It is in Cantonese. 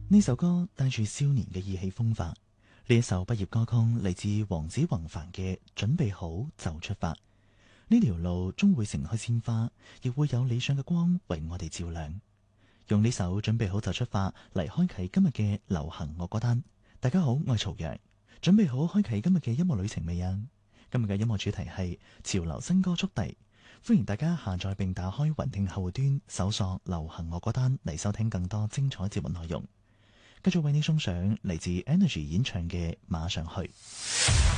呢首歌帶住少年嘅意氣風發，呢一首畢業歌曲嚟自黃子弘範嘅《準備好就出發》。呢條路終會盛開鮮花，亦會有理想嘅光為我哋照亮。用呢首《準備好就出發》嚟開啟今日嘅流行我歌單。大家好，我係曹陽，準備好開啟今日嘅音樂旅程未啊？今日嘅音樂主題係潮流新歌速遞，歡迎大家下載並打開雲聽後端，搜索流行我歌單嚟收聽更多精彩節目內容。繼續為你送上嚟自 Energy 演唱嘅《馬上去》。